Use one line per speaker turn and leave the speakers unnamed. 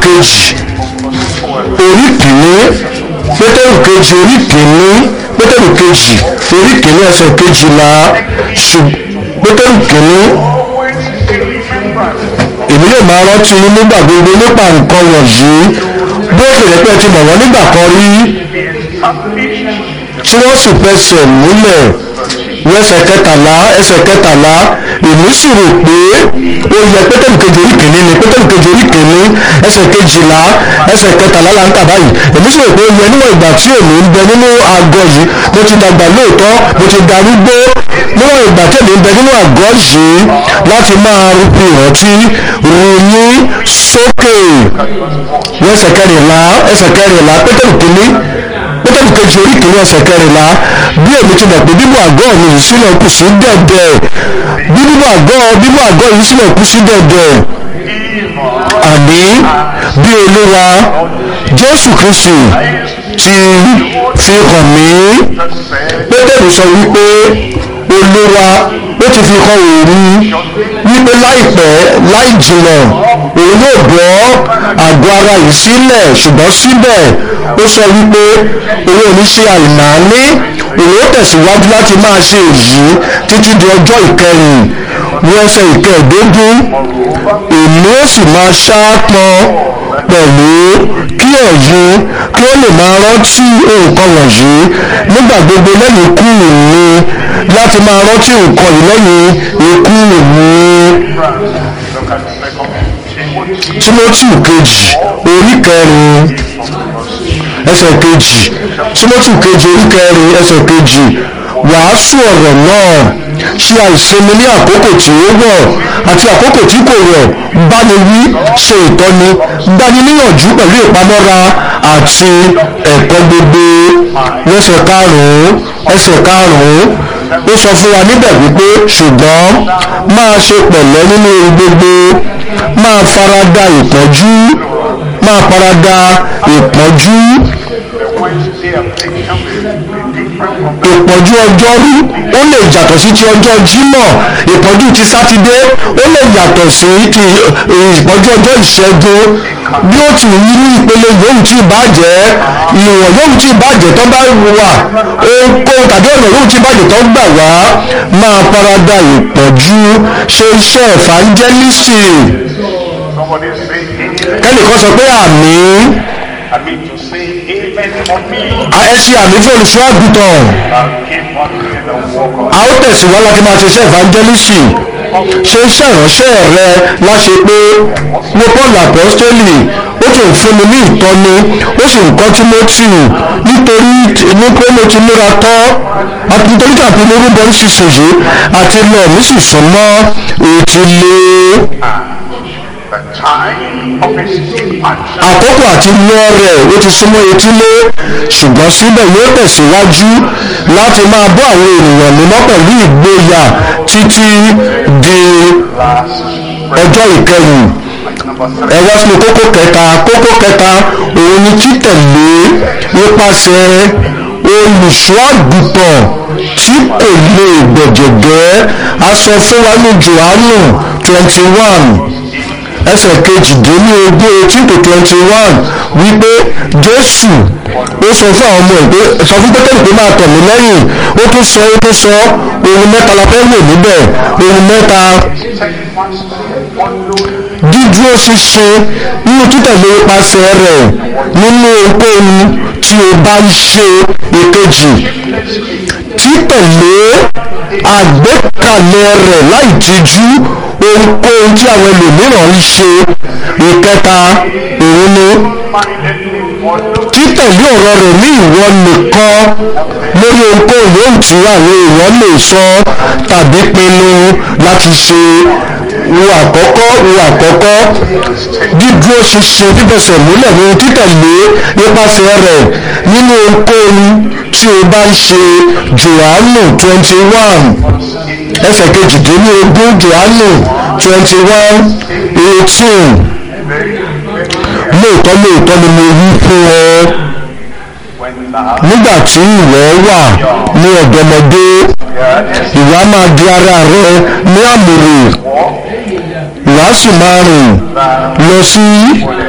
kejì orí kìíní Pétérù kejì orí kìíní Pétérù kejì orí kìíní ẹsẹ̀ kejìlá Pétérù kìíní èmi yóò máa rántí nígbà gbogbo nípa nǹkan wọ̀nyí bí ó kéré pé ti mọ̀ wọ́n nígbà kan rí tí wọ́n sì fẹsẹ̀ múlẹ̀ ẹsẹ̀ kẹtàlá èmi sì rò pé ó yẹ Pétérù kejì orí kìíní ni Pétérù kejì orí kìíní ẹsẹ̀ kejìlá ẹsẹ̀ kẹtàlá là ń kà báyìí èmi sì rò pé ó yẹ níwọ̀n ìgbà tí èmi ń bẹ nínú àgọ́ yìí mo ti dàgbà lóòótọ́ mo ti darúgbó níwọ̀n ìgbà tí èmi ń bẹ nínú àgọ́ yìí láti máa fi ìrántí ròyìn sókè ẹsẹ̀ kẹrìnlá Pétérù kejì orí kìíní ẹsẹ̀ kẹrìnlá bí èmi ti mọ̀ pé bíbọ̀ àgọ́ mi yìí sílẹ̀ kù sí dẹ̀dẹ̀ bíbọ̀ àgọ́ yìí sílẹ̀ kù sí dẹ̀dẹ̀ àní bí Olúwa Jésù Kristi ti fi hàn mí. Pétérù sọ wípé Olúwa ó ti fi hàn òun wípé láìpẹ́ láì jìnnà òun yóò bọ́ àgọ́ ara yìí sílẹ̀ ṣùgbọ́n síbẹ̀ ó sọ wípé òun ò ní ṣe àìmáání òun ó tẹ̀síwájú láti máa ṣe èyí títí di ọjọ́ ìkẹyìn ní ẹsẹ̀ ìkẹẹ̀dógún èmi ó sì máa ṣáàpọn pẹ̀lú kí ẹ̀yin kí ó lè máa rántí nǹkan wọ̀nyí nígbà gbogbo lẹ́yìn ikú mi láti máa rántí nǹkan yìí lẹ́yìn ikú mi. Tímótì kejì orí kẹrin ẹsẹ̀ kejì Tímótì kejì orí kẹrin ẹsẹ̀ kejì wàásù ọ̀rọ̀ náà ṣe àìsinmi ní àkókò tí ó wọ̀ àti àkókò tí kò wọ̀ báni wí ṣe ìtọ́ni gbani níyànjú pẹ̀lú ìpamọ́ra àti ẹ̀kọ́ gbogbo. ẹsẹ̀ karùn-ún ó sọ fún wa níbẹ̀ wípé ṣùgbọ́n máa ṣe pẹ̀lẹ́ nínú gbogbo máa farada ìpọ́njú ìpọ́njú ọjọ́rú ó lè yàtọ̀ sí ti ọjọ́ Jímọ̀ ìpọ́njú ti Sátidé ó lè yàtọ̀ sí ti ìpọ́njú ọjọ́ Ìṣẹ́gun bí ó ti rí ní ìpele yòówù tí ìbàjẹ́ ìwọ̀n yòówù tí ìbàjẹ́ tó bá wà ohunkóhun tàbí ọ̀nà yòówù tí ìbàjẹ́ tó gbà wá máa farada ìpọ́njú ṣe iṣẹ́ ẹ̀fánjẹ́lísì. kẹ́nìkan sọ pé àmín. ẹ ṣe àmì fún olùṣọ́ àgùntàn. a ó tẹ̀síwájú láti máa ṣe iṣẹ́ evangelisi ṣe iṣẹ́ ìránṣẹ́ rẹ láṣẹ pé wo Paul apostoli ó sì ń fúnni ní ìtọ́ni ó sì ń kọ́ Tímótì nítorí ní pé mo ti múra tán nítorí tàbí ní orúbọ nísinsìnyí àti lọ mi sì sún mọ́ ètìlé. Àkókò àti lọ rẹ̀ ó ti súnmọ́ etílé ṣùgbọ́n síbẹ̀ yóò tẹ̀síwájú láti máa bọ́ àwọn ènìyàn mímọ́ pẹ̀lú ìgboyà títí di ọjọ́ ìkẹyìn. Ẹ wá sínú kókó kẹta òun ni títẹ̀lé nípasẹ̀ olùṣọ́ àgùntàn tí kò lè gbẹ̀jẹ̀gẹ́. A sọ fún wa ní Jòhánù 21 ẹsẹ̀ kejìdínlógún 18-21 wípé Jésù ó sọ fún àwọn ọmọ ẹ̀ pé sọ fún Pétérù pé máa tọ̀ mí lẹ́yìn ó tún sọ ohun mẹ́ta la fẹ́ wò níbẹ̀ ohun mẹ́ta dídúró ṣinṣin nínú títẹ̀lé ipasẹ̀ rẹ̀ nínú ohunkóhun tí o bá ń ṣe. Èkejì títẹ̀lé àgbékalẹ̀ rẹ̀ láì tijú ohunkóhun tí àwọn ẹlòmíràn ń ṣe. Ìkẹta òun ni títẹ̀lé ọ̀rọ̀ rẹ̀ ní ìwọ nìkan lórí ohunkóhun yóò tí àwọn èèyàn lè sọ tàbí pinnu láti ṣe. Wo àkọ́kọ́ dídúró ṣinṣin fífẹsẹ̀ múlẹ̀ ní títẹ̀lé nípasẹ̀ rẹ̀ nínú ohunkóhun tí o bá ń ṣe. Jòhánù 21 ẹsẹ̀ kejìdínlógún Jòhánù 21:18 lóòótọ́ ni mo wí fún ọ nígbà tí ìwọ wà ní ọ̀dọ́mọdé ìwà máa di ara rẹ ní àmùrè ìwà sì máa rìn lọ sí